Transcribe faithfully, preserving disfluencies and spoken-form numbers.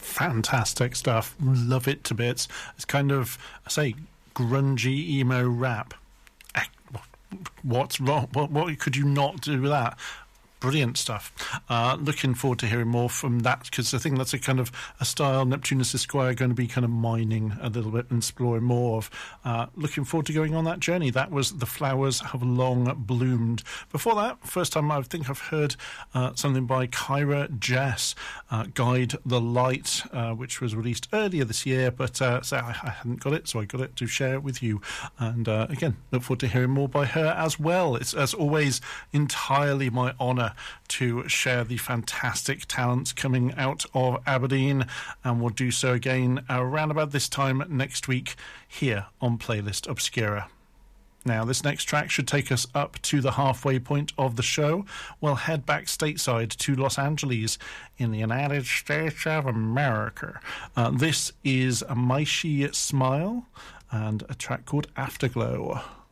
Fantastic stuff. Love it to bits. It's kind of, I say, grungy emo rap. What's wrong? What, what could you not do with that? Brilliant stuff. Uh, looking forward to hearing more from that, because I think that's a kind of a style Neptunus Esquire going to be kind of mining a little bit and exploring more of. Uh, looking forward to going on that journey. That was The Flowers Have Long Bloomed. Before that, first time I think I've heard uh, something by Kyra Jess, uh, Guide the Light, uh, which was released earlier this year, but uh, so I, I hadn't got it, so I got it to share it with you. And uh, again, look forward to hearing more by her as well. It's, as always, entirely my honour to share the fantastic talents coming out of Aberdeen, and we'll do so again around about this time next week here on Playlist Obscura. Now, this next track should take us up to the halfway point of the show. We'll head back stateside to Los Angeles in the United States of America. Uh, this is Maishi Smile and a track called Afterglow.